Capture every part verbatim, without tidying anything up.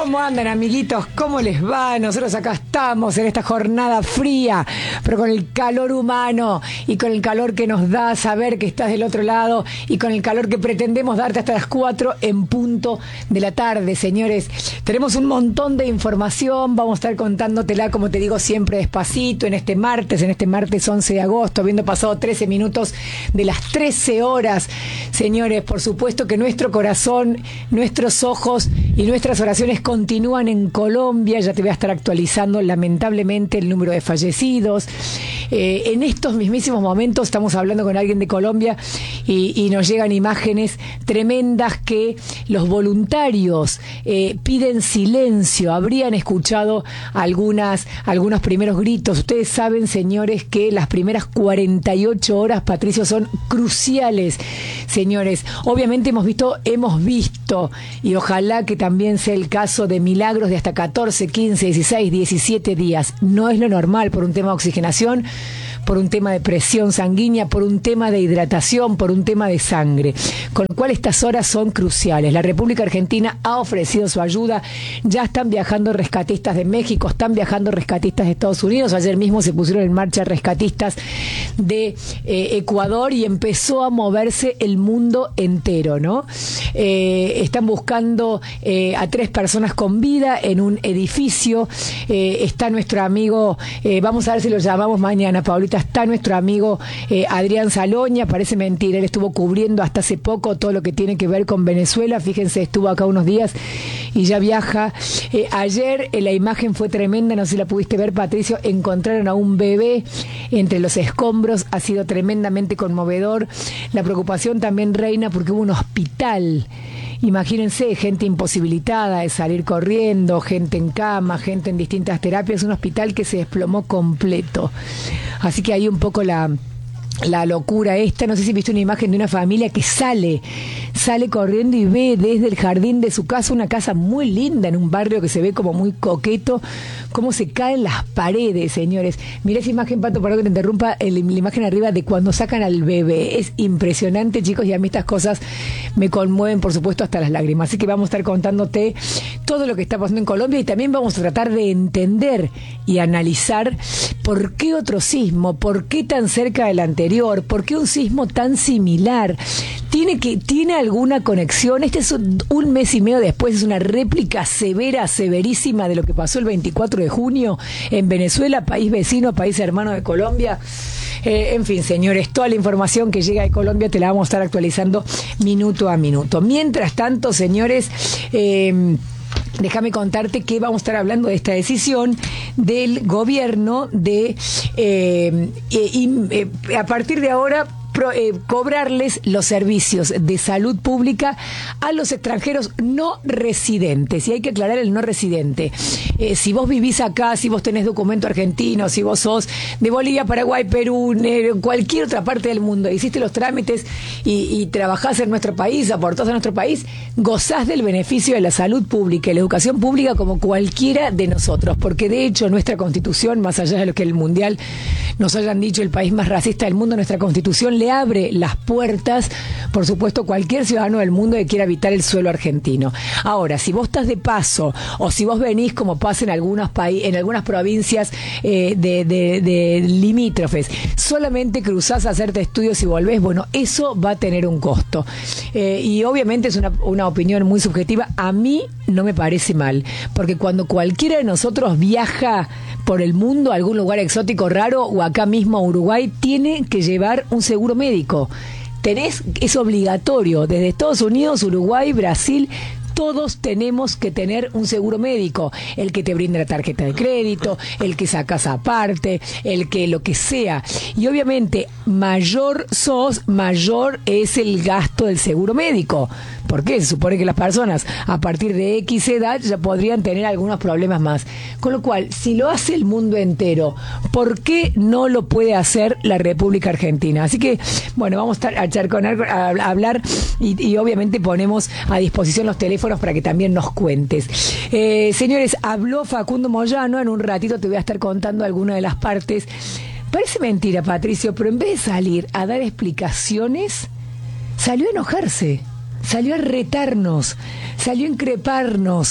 ¿Cómo andan, amiguitos? ¿Cómo les va? Nosotros acá estamos en esta jornada fría, pero con el calor humano y con el calor que nos da saber que estás del otro lado y con el calor que pretendemos darte hasta las cuatro en punto de la tarde, señores. Tenemos un montón de información, vamos a estar contándotela, como te digo, siempre despacito, en este martes, en este martes once de agosto, habiendo pasado trece minutos de las trece horas. Señores, por supuesto que nuestro corazón, nuestros ojos y nuestras oraciones continúan en Colombia. Ya te voy a estar actualizando lamentablemente el número de fallecidos. Eh, en estos mismísimos momentos estamos hablando con alguien de Colombia y, y nos llegan imágenes tremendas que los voluntarios eh, piden silencio. Habrían escuchado algunas, algunos primeros gritos. Ustedes saben, señores, que las primeras cuarenta y ocho horas, Patricio, son cruciales, señores. Obviamente hemos visto, hemos visto, y ojalá que también sea el caso de milagros de hasta catorce, quince, dieciséis, diecisiete días. No es lo normal por un tema de oxigenación, por un tema de presión sanguínea, por un tema de hidratación, por un tema de sangre. Con lo cual estas horas son cruciales. La República Argentina ha ofrecido su ayuda. Ya están viajando rescatistas de México, están viajando rescatistas de Estados Unidos. Ayer mismo se pusieron en marcha rescatistas de eh, Ecuador y empezó a moverse el mundo entero, ¿no? Eh, están buscando eh, a tres personas con vida en un edificio. Eh, está nuestro amigo, eh, vamos a ver si lo llamamos mañana, Paulita. Está nuestro amigo eh, Adrián Saloña. Parece mentira, él estuvo cubriendo hasta hace poco todo lo que tiene que ver con Venezuela. Fíjense, estuvo acá unos días y ya viaja. Eh, ayer eh, la imagen fue tremenda, no sé si la pudiste ver, Patricio. Encontraron a un bebé entre los escombros, ha sido tremendamente conmovedor. La preocupación también reina porque hubo un hospital. Imagínense, gente imposibilitada de salir corriendo, gente en cama, gente en distintas terapias, un hospital que se desplomó completo. Así que hay un poco la... la locura esta. No sé si viste una imagen de una familia que sale, sale corriendo y ve desde el jardín de su casa, una casa muy linda en un barrio que se ve como muy coqueto, cómo se caen las paredes, señores. Mirá esa imagen, Pato, para que te interrumpa, el, la imagen arriba de cuando sacan al bebé. Es impresionante, chicos, y a mí estas cosas me conmueven, por supuesto, hasta las lágrimas. Así que vamos a estar contándote todo lo que está pasando en Colombia y también vamos a tratar de entender y analizar por qué otro sismo, por qué tan cerca del anterior, por qué un sismo tan similar. ¿Tiene, que, ¿Tiene alguna conexión? Este es un, un mes y medio después, es una réplica severa, severísima de lo que pasó el veinticuatro de junio en Venezuela, país vecino, país hermano de Colombia. Eh, en fin, señores, toda la información que llega de Colombia te la vamos a estar actualizando minuto a minuto. Mientras tanto, señores, eh, déjame contarte que vamos a estar hablando de esta decisión del gobierno de eh, eh, eh, a partir de ahora Pro, eh, cobrarles los servicios de salud pública a los extranjeros no residentes. Y hay que aclarar el no residente. Eh, si vos vivís acá, si vos tenés documento argentino, si vos sos de Bolivia, Paraguay, Perú, eh, cualquier otra parte del mundo, hiciste los trámites y, y trabajás en nuestro país, aportás a nuestro país, gozás del beneficio de la salud pública y la educación pública como cualquiera de nosotros. Porque de hecho nuestra Constitución, más allá de lo que el Mundial nos hayan dicho, el país más racista del mundo, nuestra Constitución le abre las puertas, por supuesto, cualquier ciudadano del mundo que quiera habitar el suelo argentino. Ahora, si vos estás de paso o si vos venís, como pasa en algunos países, en algunas provincias eh, de, de, de limítrofes, solamente cruzás a hacerte estudios y volvés, bueno, eso va a tener un costo. Eh, y obviamente es una, una opinión muy subjetiva. A mí no me parece mal, porque cuando cualquiera de nosotros viaja por el mundo a algún lugar exótico raro o acá mismo a Uruguay, tiene que llevar un seguro médico. Tenés, es obligatorio, desde Estados Unidos, Uruguay, Brasil, todos tenemos que tener un seguro médico, el que te brinda la tarjeta de crédito, el que sacas aparte, el que lo que sea. Y obviamente, mayor sos, mayor es el gasto del seguro médico. ¿Por qué? Se supone que las personas a partir de X edad ya podrían tener algunos problemas más. Con lo cual, si lo hace el mundo entero, ¿por qué no lo puede hacer la República Argentina? Así que, bueno, vamos a, estar, a, charconar, a, a hablar y, y obviamente ponemos a disposición los teléfonos para que también nos cuentes. Eh, señores, habló Facundo Moyano, en un ratito te voy a estar contando alguna de las partes. Parece mentira, Patricio, pero en vez de salir a dar explicaciones, salió a enojarse. Salió a retarnos, salió a increparnos,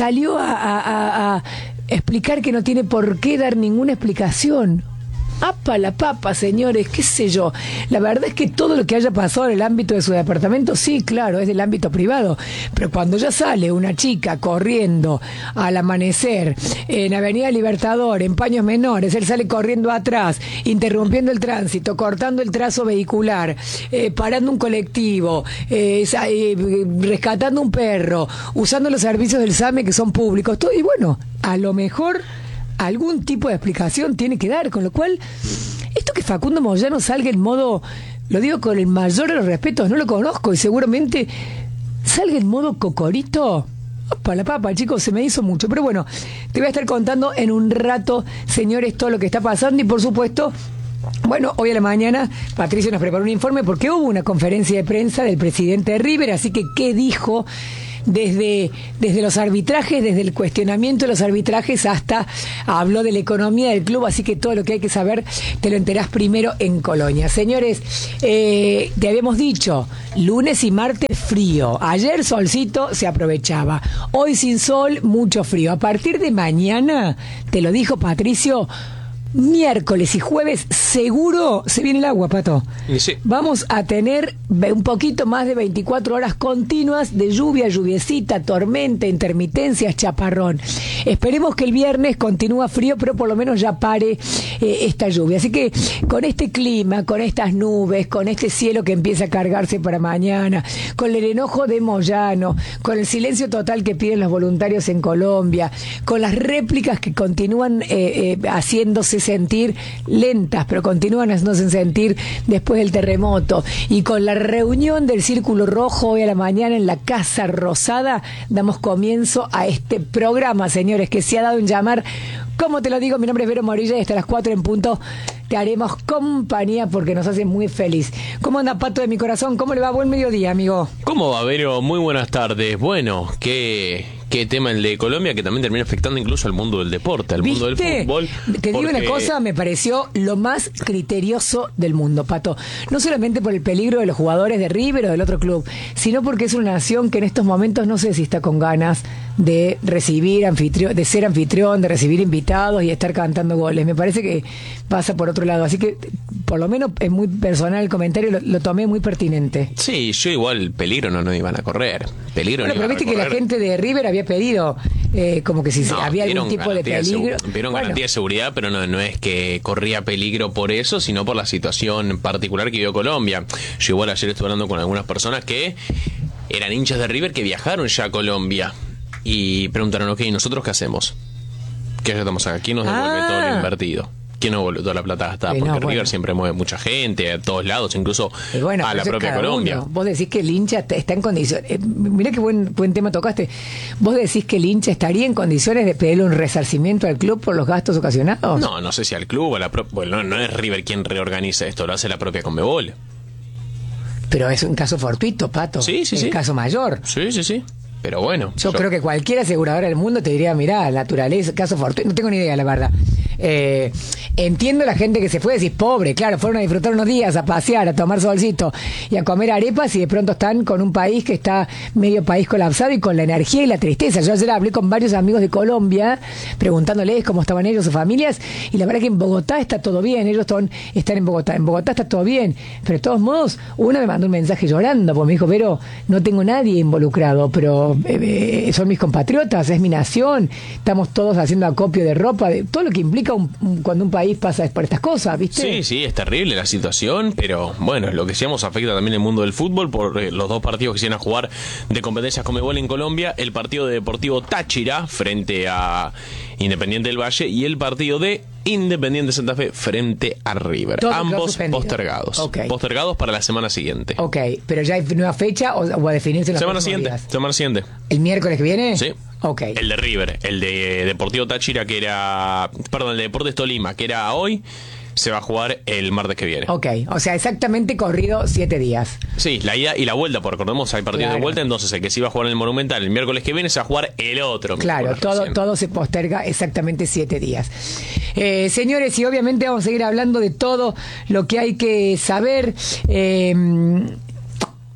salió a, a, a, a explicar que no tiene por qué dar ninguna explicación. ¡Apa la papa, señores! ¿Qué sé yo? La verdad es que todo lo que haya pasado en el ámbito de su departamento, sí, claro, es del ámbito privado. Pero cuando ya sale una chica corriendo al amanecer en Avenida Libertador, en paños menores, él sale corriendo atrás, interrumpiendo el tránsito, cortando el trazo vehicular, eh, parando un colectivo, eh, eh, rescatando un perro, usando los servicios del SAME que son públicos, todo, y bueno, a lo mejor algún tipo de explicación tiene que dar, con lo cual esto que Facundo Moyano salga en modo, lo digo con el mayor de los respetos, no lo conozco y seguramente salga en modo cocorito. Opa, la papa, chicos, se me hizo mucho, pero bueno, te voy a estar contando en un rato, señores, todo lo que está pasando y por supuesto, bueno, hoy a la mañana Patricio nos preparó un informe porque hubo una conferencia de prensa del presidente de River, así que ¿qué dijo? Desde, desde los arbitrajes, desde el cuestionamiento de los arbitrajes hasta habló de la economía del club, así que todo lo que hay que saber te lo enterás primero en Colonia. Señores, eh, te habíamos dicho, lunes y martes frío, ayer solcito se aprovechaba, hoy sin sol, mucho frío. A partir de mañana, te lo dijo Patricio, miércoles y jueves seguro se viene el agua, Pato. Sí. Vamos a tener un poquito más de veinticuatro horas continuas de lluvia, lluviecita, tormenta, intermitencias, chaparrón. Esperemos que el viernes continúa frío, pero por lo menos ya pare eh, esta lluvia. Así que con este clima, con estas nubes, con este cielo que empieza a cargarse para mañana, con el enojo de Moyano, con el silencio total que piden los voluntarios en Colombia, con las réplicas que continúan eh, eh, haciéndose sentir lentas, pero continúan haciéndose sentir después del terremoto, y con la reunión del Círculo Rojo hoy a la mañana en la Casa Rosada, damos comienzo a este programa, señores, que se ha dado en llamar, como te lo digo, mi nombre es Vero Morilla y hasta las cuatro en punto te haremos compañía porque nos hace muy feliz. ¿Cómo anda, Pato de mi corazón? ¿Cómo le va? Buen mediodía, amigo. ¿Cómo va, Vero? Muy buenas tardes. Bueno, qué, qué tema el de Colombia, que también termina afectando incluso al mundo del deporte, al mundo del fútbol. Te digo una cosa, me pareció lo más criterioso del mundo, Pato. No solamente por el peligro de los jugadores de River o del otro club, sino porque es una nación que en estos momentos no sé si está con ganas de recibir anfitrión, de ser anfitrión, de recibir invitados y estar cantando goles. Me parece que pasa por otro lado. Así que, por lo menos, es muy personal el comentario, lo, lo tomé muy pertinente. Sí, yo igual, peligro no, no iban a correr. Peligro bueno, no pero iban viste a correr. Que la gente de River había pedido eh, como que si no, había algún tipo de peligro. De vieron bueno. garantía de seguridad, pero no, no es que corría peligro por eso, sino por la situación particular que vivió Colombia. Yo igual ayer estuve hablando con algunas personas que eran hinchas de River que viajaron ya a Colombia y preguntaron, ok, ¿nosotros qué hacemos? ¿Qué hacemos acá? ¿Quién nos devuelve ah. todo lo invertido? ¿Quién nos devuelve toda la plata gastada? Porque no, River bueno. siempre mueve mucha gente a todos lados, incluso bueno, a la propia Colombia. Uno. Vos decís que el hincha está en condiciones. Eh, mirá qué buen, buen tema tocaste. Vos decís que el hincha estaría en condiciones de pedirle un resarcimiento al club por los gastos ocasionados. No, no sé si al club o a la propia. Bueno, no, no es River quien reorganiza esto, lo hace la propia Conmebol. Pero es un caso fortuito, Pato. Sí, sí, es sí. Un caso mayor. Sí, sí, sí. Pero bueno. Yo, yo creo que cualquier aseguradora del mundo te diría, mirá, naturaleza, caso fortuito. No tengo ni idea, la verdad. Eh, entiendo la gente que se fue, decís, pobre, claro, fueron a disfrutar unos días, a pasear, a tomar solcito y a comer arepas, y de pronto están con un país que está medio país colapsado y con la energía y la tristeza. Yo ayer hablé con varios amigos de Colombia preguntándoles cómo estaban ellos, sus familias, y la verdad que en Bogotá está todo bien, ellos son, están en Bogotá, en Bogotá está todo bien, pero de todos modos, uno me mandó un mensaje llorando, porque me dijo, Vero, no tengo nadie involucrado, pero eh, son mis compatriotas, es mi nación, estamos todos haciendo acopio de ropa, de todo lo que implica un, un, cuando un país pasa por estas cosas, ¿viste? Sí, sí, es terrible la situación, pero bueno, lo que decíamos afecta también el mundo del fútbol por eh, los dos partidos que se iban a jugar de competencias Conmebol en Colombia, el partido de Deportivo Táchira frente a Independiente del Valle y el partido de Independiente Santa Fe frente a River. Todo ambos postergados. Okay. Postergados para la semana siguiente. Ok, pero ya hay nueva fecha o, o a definirse en los semana siguiente. días. Semana siguiente. ¿El miércoles que viene? Sí. Okay. El de River, el de Deportivo Táchira, que era, perdón, el de Deportes Tolima, que era hoy, se va a jugar el martes que viene. Ok, o sea, exactamente corrido siete días. Sí, la ida y la vuelta, porque recordemos, hay partidos claro. de vuelta, entonces el que se iba a jugar en el Monumental el miércoles que viene se va a jugar el otro. Claro, todo, todo se posterga exactamente siete días. Eh, señores, y obviamente vamos a seguir hablando de todo lo que hay que saber. Eh,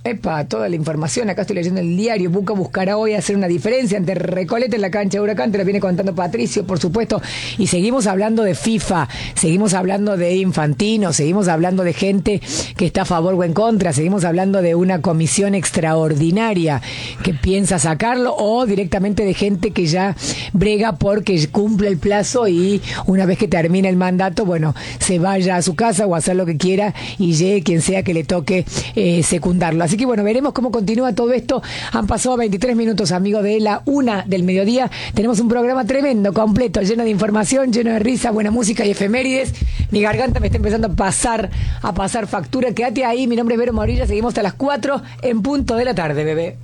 Epa, toda la información, acá estoy leyendo el diario. Boca buscará hoy hacer una diferencia ante Recoleta en la cancha de Huracán, te lo viene contando Patricio, por supuesto. Y seguimos hablando de FIFA, seguimos hablando de Infantino, seguimos hablando de gente que está a favor o en contra, seguimos hablando de una comisión extraordinaria que piensa sacarlo, o directamente de gente que ya brega porque cumple el plazo y una vez que termine el mandato, bueno, se vaya a su casa o a hacer lo que quiera y llegue quien sea que le toque eh, secundarlo. Así que bueno, veremos cómo continúa todo esto. Han pasado veintitrés minutos, amigos, de la una del mediodía. Tenemos un programa tremendo, completo, lleno de información, lleno de risa, buena música y efemérides. Mi garganta me está empezando a pasar, a pasar factura. Quédate ahí, mi nombre es Vero Morilla, seguimos hasta las cuatro en punto de la tarde, bebé.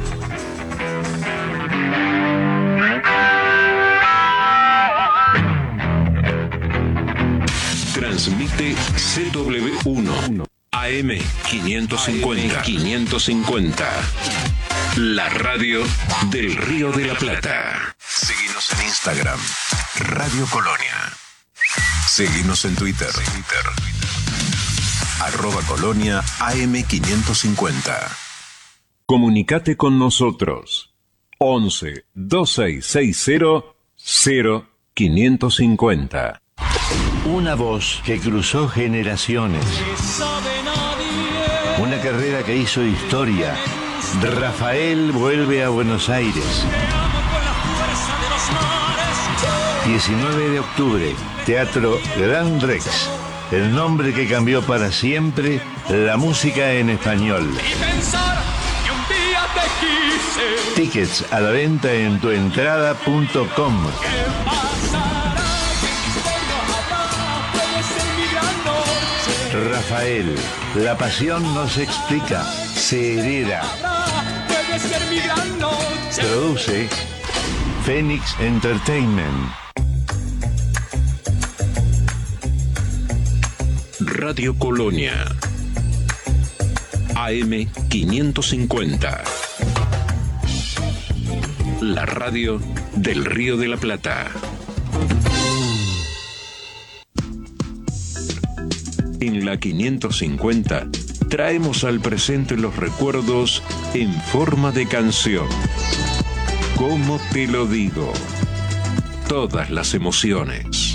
Transmite C W uno A M quinientos cincuenta. quinientos cincuenta. La radio del Río de la Plata. Seguinos en Instagram, Radio Colonia. Seguinos en Twitter, arroba Colonia A M quinientos cincuenta. Comunicate con nosotros. once, veintiséis sesenta, cero, quinientos cincuenta. Una voz que cruzó generaciones. Una carrera que hizo historia. Rafael vuelve a Buenos Aires. diecinueve de octubre, Teatro Gran Rex. El nombre que cambió para siempre la música en español. Tickets a la venta en tuentrada punto com. Rafael, la pasión no se explica, se hereda. Produce Phoenix Entertainment. Radio Colonia A M quinientos cincuenta. La radio del Río de la Plata. En la quinientos cincuenta traemos al presente los recuerdos en forma de canción. ¿Cómo te lo digo? Todas las emociones.